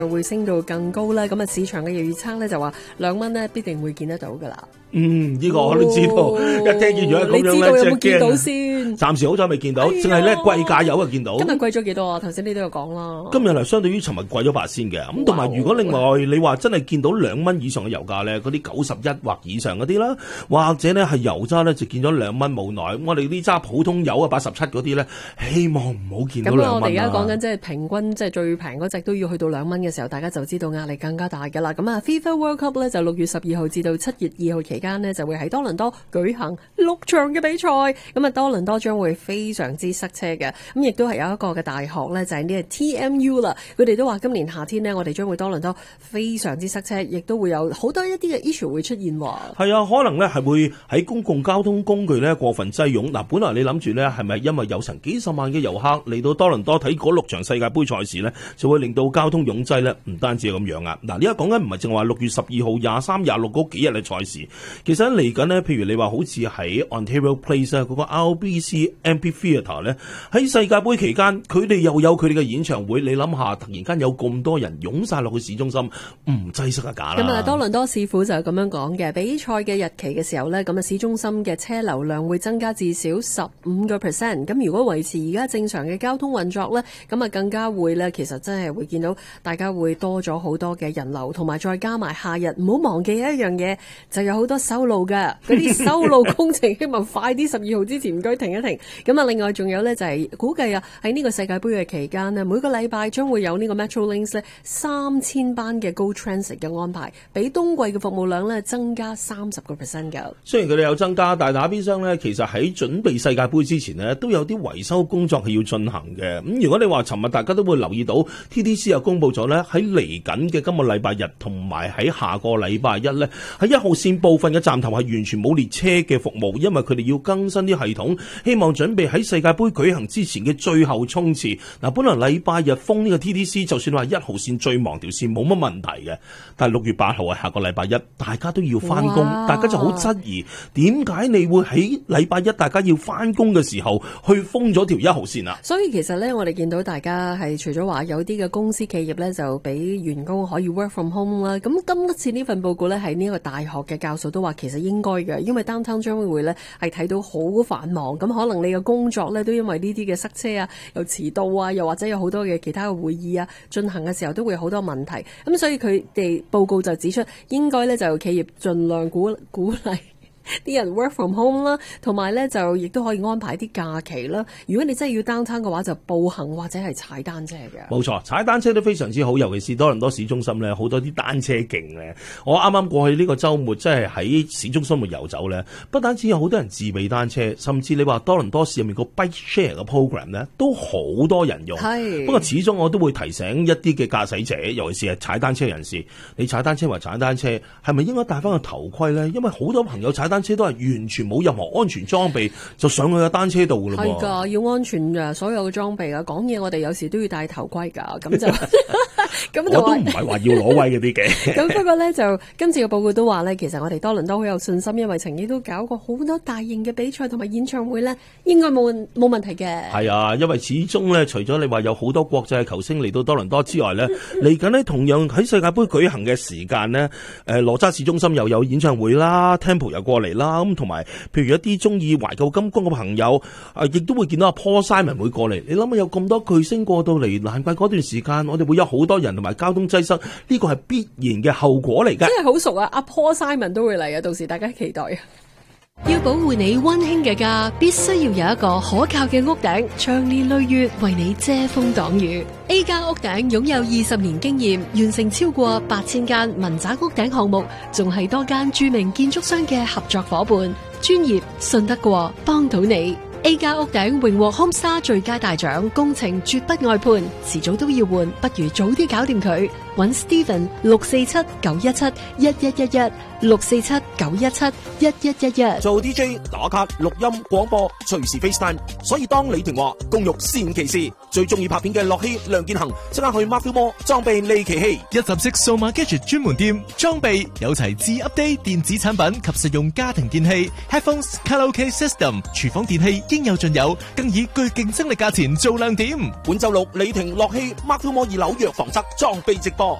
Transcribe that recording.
會升到更高啦。咁啊，市場嘅預測咧就話2蚊咧必定會見得到噶啦。 呢個我都知道，一聽見咗咁樣咧， 你知道有冇見到先？ 暫時好彩未見到，淨係咧貴價油啊見到。 今日貴咗幾多啊？頭先你都有講啦。 今日係相對於尋日貴咗8仙嘅，咁同埋如果另外你話真係見到2蚊以上嘅油價咧，嗰啲91或以上嗰啲啦，或者咧係油渣咧就見咗2蚊冇耐，我哋呢揸普通油啊87嗰啲咧，希望唔好見到2蚊。 咁我哋而家講緊即係平均即係最平嗰隻都要去到2蚊嘅時候，大家就知道壓力更加大㗎啦。咁啊 FIFA World Cup 咧就6月12號至到7月2號期間呢，就會喺多倫多舉行6場嘅比賽。咁啊多倫多將會非常之塞車嘅，咁亦都係有一個嘅大學咧就係呢個 TMU 啦，佢哋都話今年夏天呢，我哋將會多倫多非常之塞車，亦都會有好多一啲嘅 issue 會出現喎。 係啊，可能咧係會喺公共交通工具咧過分擠擁。嗱，本來你諗住咧係咪因為有成幾十萬嘅遊客嚟到多倫多睇嗰6場世界盃賽事咧，就會令到交通擁擠咧？唔單止係咁樣啊！嗱，呢家講緊唔係淨係話6月12號、23、26嗰幾日嘅賽事，其實嚟緊呢，譬如你話好似喺 Ontario Place 嗰個 RBC Amphitheatre 咧，喺世界盃期間，佢哋又有佢哋嘅演唱會。你諗下，突然間有咁多人湧晒落去市中心，唔擠塞啊假啦！ 咁啊，多倫多市府就咁樣講嘅，比賽嘅日期嘅時候呢，咁啊市中心嘅車流量會增加至少15%。咁如果維持而家正常嘅交通運作呢，咁啊更加會呢，其實真係會見到大家會多咗好多嘅人流，同埋再加埋夏日，唔好忘記一樣嘢，就有好多修路㗎，嗰啲修路工程希望快啲12號之前唔該停一停。咁啊，另外仲有呢，就係估計啊喺呢個世界盃嘅期間呢，每個禮拜將會有呢個 Metrolinx 呢3000班嘅 Go Transit 嘅安排，比冬季嘅服務量呢增加30% 㗎。雖然佢哋有增加，但係打邊廂呢，其實喺準備世界盃之前呢，都有啲維修工作係要進行嘅。咁如果你話尋日大家都會留意到 TTC 又公佈咗呢，喺嚟緊嘅今個禮拜日同埋喺下個禮拜一呢，喺1號線部分嘅站頭係完全冇列車嘅服務，因為佢哋要更新啲系統，希望準備喺世界盃舉行之前嘅最後衝刺。嗱，本來禮拜日封呢個 TTC， 就算話1號線最忙條線冇乜問題嘅，但係6月8號係下個禮拜一，大家都要翻工，大家就好質疑點解你會喺禮拜一大家要翻工嘅時候去封咗條1號線啊？ 所以其實呢，我哋見到大家係除咗話有啲嘅公司企業呢，就俾員工可以 work from home 啦。咁今次呢份報告呢，係呢個大學嘅教授都話其實應該嘅，因為 Downtown 將會呢係睇到好繁忙，咁可能你嘅工作呢，都因為呢啲嘅塞車啊，又遲到啊，又或者有好多嘅其他嘅會議啊進行嘅時候都會有好多問題。咁所以佢哋報告就指出，應該呢就企業盡量鼓勵啲人 work from home 啦，同埋咧就亦都可以安排啲假期啦。如果你真係要 downtown 嘅話，就步行或者係踩單車嘅。 冇錯，踩單車都非常之好，尤其是多倫多市中心咧，好多啲單車徑咧。我啱啱過去呢個週末，即係喺市中心度遊走咧，不單止有好多人自備單車，甚至你話多倫多市入面個 bike share 嘅 program 咧，都好多人用。係。不過始終我都會提醒一啲嘅駕駛者，尤其是係踩單車人士，你踩單車或踩單車，係咪應該戴翻個頭盔咧？因為好多朋友踩單車都係完全冇任何安全裝備就上去個單車度噶咯。係噶， 要安全嘅所有嘅裝備啊！講嘢我哋有時都要戴頭盔噶，咁就咁我都唔係話要攞威嗰啲嘅。 咁不過咧，就今次嘅報告都話咧，其實我哋多倫多好有信心，因為曾經都搞過好多大型嘅比賽同埋演唱會咧，應該冇問題嘅。 係啊，因為始終咧，除咗你話有好多國際球星嚟到多倫多之外咧，嚟緊呢同樣喺世界盃舉行嘅時間呢，羅渣市中心又有演唱會啦 ，Temple 又過嚟啦，咁同埋譬如一啲中意懷舊金曲嘅朋友，亦都會見到阿 Paul Simon 會過嚟。你諗下有咁多巨星過到嚟，難怪嗰段時間我哋會有好多人同埋交通擠塞，呢個係必然嘅後果嚟㗎。 真係好熟啊！阿 Paul Simon 都會嚟啊，到時大家期待啊！要保護你溫馨嘅家，必須要有一個可靠嘅屋頂，長年累月為你遮風擋雨。A 加屋頂擁有20年經驗，完成超過8000間民宅屋頂項目，仲係多間著名建築商嘅合作伙伴，專業信得過，幫到你。A 加屋頂榮獲 Homestar 最佳大獎，工程絕不外判，遲早都要換，不如早啲搞掂佢。搵 Steven 647-917-1111 647-917-1111。 做 DJ 打卡錄音廣播隨時 FaceTime， 所以當李婷話公寓先其事，最中意拍片嘅樂希梁建恒即刻去 Marvel Mall 裝備利奇希， 一站式數碼 gadget 專門店，裝備有齊至 update 電子產品及實用家庭電器 ，headphones、karaoke system、廚房電器應有盡有，更以具競爭力價錢做亮點。 本周六，李婷、樂希、Mark More 2樓藥房側裝備直播。